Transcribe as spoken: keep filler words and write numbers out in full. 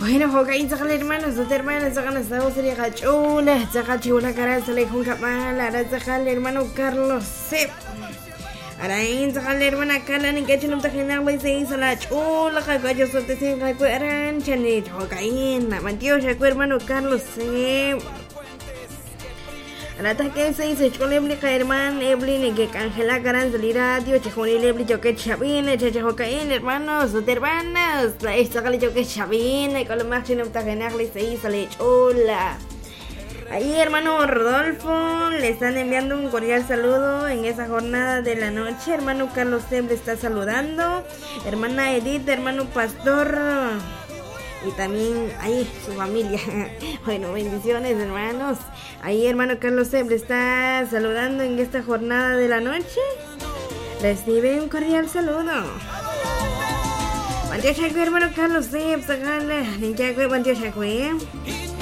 Bueno, jokain sakal hermanos, dos hermanas sacan hasta vos sería gachula, saca chula cara sale con capal, ahora saca hermano Carlos Sep. Arain saca hermana Carla ni que chulum tajena voy se hizo la chula, cagallo sote se cacueran, chane jokain, mantio chacu hermano Carlos Sep. Anata que se dice chulebli ka herman ebli ni que cangela garan salira dio chejoni lebli yo que chavine cheche jokain hermanos dos hermanas la esta cali yo que chavine con lo más chino tagenagli se hizo la chula. Ahí hermano Rodolfo le están enviando un cordial saludo en esa jornada de la noche. Hermano Carlos Seb le está saludando, hermana Edith, hermano Pastor y también ahí su familia. Bueno, bendiciones hermanos. Ahí hermano Carlos Seb le está saludando en esta jornada de la noche. Recibe un cordial saludo. Mantio Chacue, hermano Carlos Seb, sagala, ninja Chacue, Mantio Chacue.